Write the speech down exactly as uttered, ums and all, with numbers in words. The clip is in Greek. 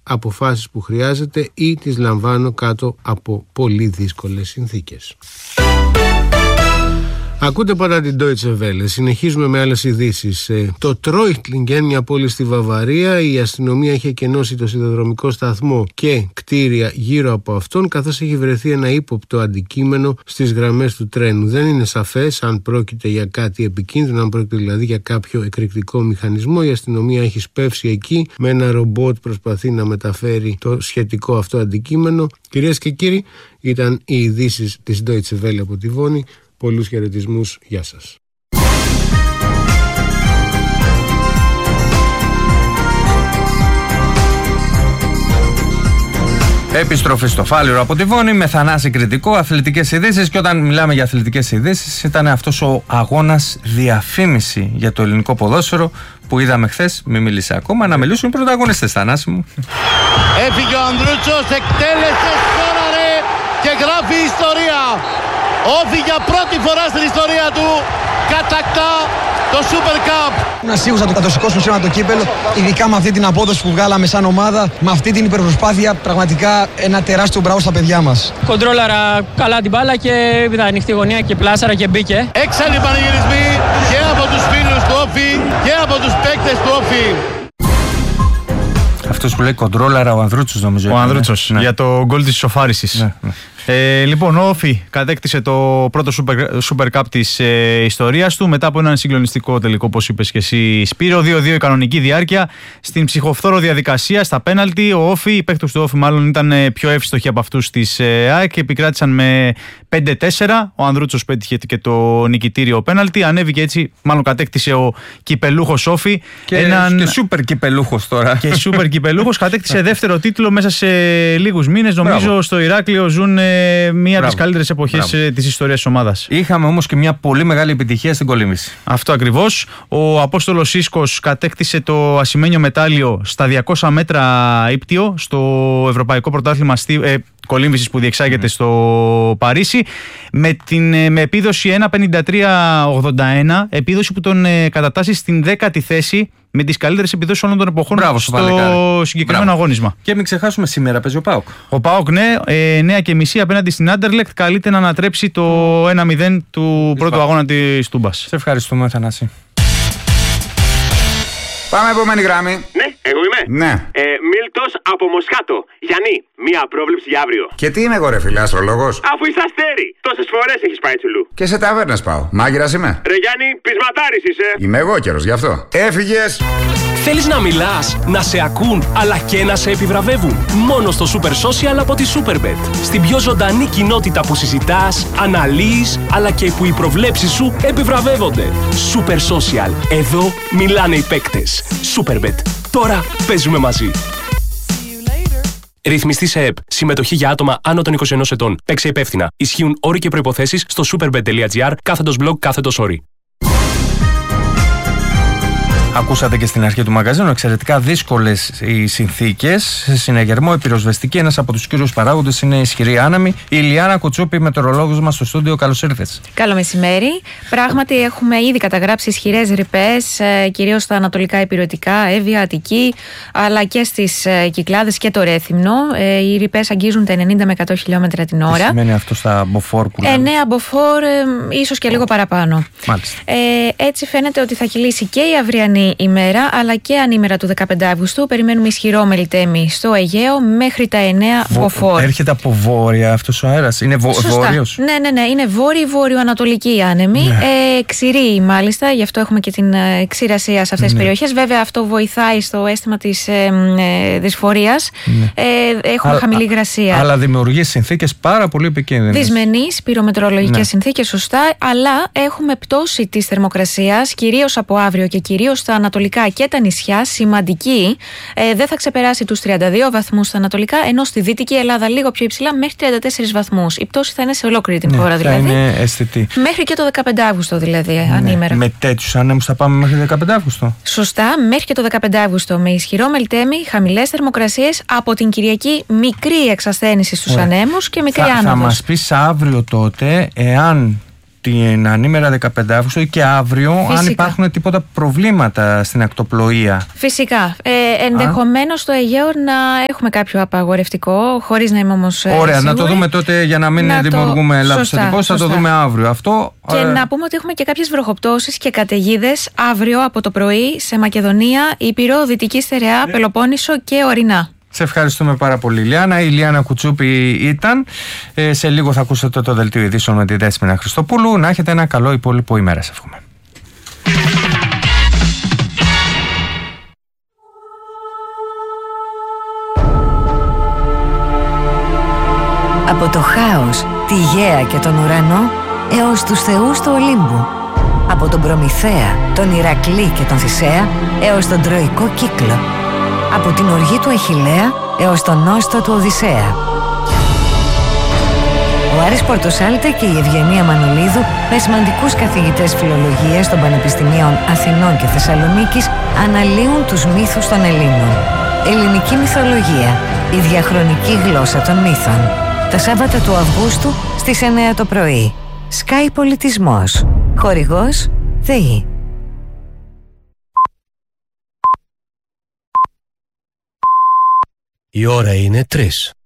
αποφάσεις που χρειάζεται ή τις λαμβάνω κάτω από πολύ δύσκολες συνθήκες. Ακούτε πάντα την Deutsche Welle. Συνεχίζουμε με άλλες ειδήσεις. Ε, το Treuchtlingen, μια πόλη στη Βαβαρία, η αστυνομία έχει εκενώσει το σιδηροδρομικό σταθμό και κτίρια γύρω από αυτόν, καθώς έχει βρεθεί ένα ύποπτο αντικείμενο στις γραμμές του τρένου. Δεν είναι σαφές αν πρόκειται για κάτι επικίνδυνο, αν πρόκειται δηλαδή για κάποιο εκρηκτικό μηχανισμό. Η αστυνομία έχει σπεύσει εκεί με ένα ρομπότ, προσπαθεί να μεταφέρει το σχετικό αυτό αντικείμενο. Κυρίες και κύριοι, ήταν οι ειδήσεις της Deutsche Welle από τη Βόνη. Πολλούς χαιρετισμούς. Γεια σας. Επιστροφή στο Φάληρο από τη Βόνη με Θανάση Κρητικό, αθλητικές ειδήσεις. Και όταν μιλάμε για αθλητικές ειδήσεις, ήταν αυτός ο αγώνας διαφήμιση για το ελληνικό ποδόσφαιρο που είδαμε χθες. Μην μίλησε ακόμα, να μιλήσουν οι πρωταγωνιστές. Θανάση μου. Έφυγε ο Ανδρούτσος, εκτέλεσε, σκόραρε και γράφει ιστορία. Όφη για πρώτη φορά στην ιστορία του κατακτά το Super Cup. Είμαι σίγουρος ότι θα το σηκώσουν σήμερα το κύπελο, ειδικά με αυτή την απόδοση που βγάλαμε σαν ομάδα, με αυτή την υπερπροσπάθεια. Πραγματικά ένα τεράστιο μπράβο στα παιδιά μας. Κοντρόλαρα καλά την μπάλα και είδα ανοιχτή γωνία και πλάσαρα και μπήκε. Έξαλλοι πανηγυρισμοί και από τους φίλους του Όφη και από τους παίκτες του Όφη. Αυτός που λέει κοντρόλαρα ο Ανδρούτσος, νομίζω. Ο Ανδρούτσος, ναι. Για το γκολ της ισοφάρισης. Ναι, ναι. Ε, λοιπόν, ο Όφη κατέκτησε το πρώτο Super, Super Cup της ε, ιστορίας του μετά από έναν συγκλονιστικό τελικό, όπως είπες και εσύ, Σπύρο. δύο δύο η κανονική διάρκεια. Στην ψυχοφθόρο διαδικασία, στα πέναλτι, ο Όφη, οι παίκτες του Όφη μάλλον ήταν πιο εύστοχοι από αυτούς της ε, ΑΕΚ και επικράτησαν με πέντε τέσσερα. Ο Ανδρούτσος πέτυχε και το νικητήριο πέναλτι. Ανέβηκε έτσι, μάλλον κατέκτησε ο κυπελούχος Όφη. Και, έναν... και σούπερ κυπελούχος τώρα. Και σούπερ κυπελούχος. Κατέκτησε δεύτερο τίτλο μέσα σε λίγους μήνες. Νομίζω Μπράβο. Στο Ηράκλειο ζουν μία από τις καλύτερες εποχές της ιστορίας της ομάδας. Είχαμε όμως και μια πολύ μεγάλη επιτυχία στην κολύμβηση. Αυτό ακριβώς. Ο Απόστολος Σίσκος κατέκτησε το ασημένιο μετάλλιο στα διακόσια μέτρα ύπτιο στο Ευρωπαϊκό Πρωτάθλημα ε, κολύμβησης που διεξάγεται mm. στο Παρίσι με, την, με επίδοση ένα πενήντα τρία ογδόντα ένα, επίδοση που τον ε, κατατάσσει στην δέκατη θέση με τις καλύτερες επιδόσεις όλων των εποχών. Μπράβο, στο παλικάρι. συγκεκριμένο Μπράβο. αγώνισμα. Και μην ξεχάσουμε, σήμερα παίζει ο ΠΑΟΚ. Ο ΠΑΟΚ, ναι, εννιά και μισή απέναντι στην Άντερλεκτ, καλείται να ανατρέψει το ένα μηδέν του πρώτου Πα. αγώνα της Τούμπας. Σε ευχαριστούμε, Θανάση. Πάμε επόμενη γράμμη. Ναι, εγώ είμαι. Ναι. Ε, Μίλτος από Μοσχάτο. Γιάννη, μία πρόβλεψη για αύριο. Και τι είμαι εγώ, ρε φίλε, αστρολόγος? Αφού είσαι αστέρι, τόσες φορές έχεις πάει τσουλού. Και σε ταβέρνες πάω. Μάγειρας είμαι. Ρε Γιάννη, πεισματάρης είσαι. Είμαι εγώ καιρος γι' αυτό. Έφυγες. Θέλεις να μιλάς, να σε ακούν, αλλά και να σε επιβραβεύουν. Μόνο στο Super Social από τη Superbet. Στην πιο ζωντανή κοινότητα που συζητάς, αναλύεις, αλλά και που οι προβλέψεις σου επιβραβεύονται. Super Social. Εδώ μιλάνε οι παίκτες. Superbet. Τώρα παίζουμε μαζί. Ρυθμιστή σε ΕΠ. Συμμετοχή για άτομα άνω των είκοσι ενός ετών. Παίξε υπεύθυνα. Ισχύουν όροι και προϋποθέσεις στο superbet.gr κάθετος blog κάθετος όροι. Ακούσατε και στην αρχή του μαγαζίνου, εξαιρετικά δύσκολες οι συνθήκες. Σε συναγερμό, η πυροσβεστική, ένας από τους κύριους παράγοντες είναι η ισχυρή άνεμη. Η Ηλιάνα Κοτσούπη, μετεωρολόγος μας στο στούντιο, καλώς ήρθες. Καλό μεσημέρι. Πράγματι, έχουμε ήδη καταγράψει ισχυρές ρηπές, κυρίως στα ανατολικά υπηρετικά, Εύβοια, Αττική, αλλά και στις Κυκλάδες και το Ρέθυμνο. Οι ρηπές αγγίζουν τα ενενήντα με εκατό χιλιόμετρα την ώρα. Τι σημαίνει αυτό στα μποφόρ που λέμε? εννέα μποφόρ, ίσως και λίγο παραπάνω. Μάλιστα. Ε, έτσι φαίνεται ότι θα κυλήσει και η αυριανή ημέρα, αλλά και ανήμερα του δεκαπέντε Αυγούστου. Περιμένουμε ισχυρό μελιτέμι στο Αιγαίο μέχρι τα εννέα Βο... μποφόρ. Έρχεται από βόρεια αυτός ο αέρας. Είναι βο... βόρειος. Ναι, ναι, ναι. Είναι βόρειο-βόρειο-ανατολική άνεμη. Ναι. Ε, ξηρή μάλιστα. Γι' αυτό έχουμε και την ε, ξηρασία σε αυτές τις ναι. περιοχές. Βέβαια, αυτό βοηθάει στο αίσθημα της ε, ε, δυσφορίας. Ναι. Ε, έχουμε α, χαμηλή υγρασία. Αλλά δημιουργεί συνθήκες πάρα πολύ επικίνδυνες. Δυσμενείς πυρομετρολογικές ναι. συνθήκες, σωστά. Αλλά έχουμε πτώση της θερμοκρασίας, κυρίως από αύριο και κυρίως στα ανατολικά και τα νησιά, σημαντική. Ε, δεν θα ξεπεράσει τους τριάντα δύο βαθμούς στα ανατολικά, ενώ στη Δυτική Ελλάδα λίγο πιο υψηλά, μέχρι τριάντα τέσσερις βαθμούς. Η πτώση θα είναι σε ολόκληρη την ναι, χώρα δηλαδή. Είναι αισθητή. Μέχρι και το δεκαπέντε Αύγουστο δηλαδή, ναι, ανήμερα. Με τέτοιους ανέμους θα πάμε μέχρι δεκαπέντε Αύγουστο. Σωστά, μέχρι και το δεκαπέντε Αύγουστο. Με ισχυρό μελτέμι, χαμηλές θερμοκρασίες. Από την Κυριακή μικρή εξασθένηση στους ανέμους και μικρή άνοδος. Θα μας πεις αύριο τότε, εάν την ανήμερα δεκαπέντε Αυγούστου και αύριο. Φυσικά. Αν υπάρχουν τίποτα προβλήματα στην ακτοπλοεία. Φυσικά. Ε, ενδεχομένως στο Αιγαίο να έχουμε κάποιο απαγορευτικό, χωρίς να είμαι όμως. Ωραία, σίγουρη. Να το δούμε τότε για να μην να δημιουργούμε λάθος εντυπώσεις. Θα το δούμε αύριο αυτό. Και ε... να πούμε ότι έχουμε και κάποιες βροχοπτώσεις και καταιγίδες αύριο από το πρωί σε Μακεδονία, Ήπειρο, Δυτική Στερεά, yeah. Πελοπόννησο και Ορεινά. Σε ευχαριστούμε πάρα πολύ, Λιάννα. Η Λιάννα Κουτσούπη ήταν. Ε, σε λίγο θα ακούσετε το δελτίο ειδήσεων με τη Δέσποινα Χριστοπούλου. Να έχετε ένα καλό υπόλοιπο ημέρα, σε εύχομαι. Από το χάος, τη γαία και τον ουρανό έως τους θεούς του Ολύμπου. Από τον Προμηθέα, τον Ηρακλή και τον Θησέα έως τον Τροϊκό κύκλο. Από την οργή του Αχιλλέα έως τον νόστο του Οδυσσέα. Ο Άρης Πορτοσάλτε και η Ευγενία Μανολίδου, με σημαντικούς καθηγητές φιλολογίας των Πανεπιστημίων Αθηνών και Θεσσαλονίκης, αναλύουν τους μύθους των Ελλήνων. Ελληνική μυθολογία, η διαχρονική γλώσσα των μύθων. Τα Σάββατα του Αυγούστου στις εννιά το πρωί. Sky Πολιτισμός. Χορηγός ΔΕΗ. Η ώρα είναι τρεις.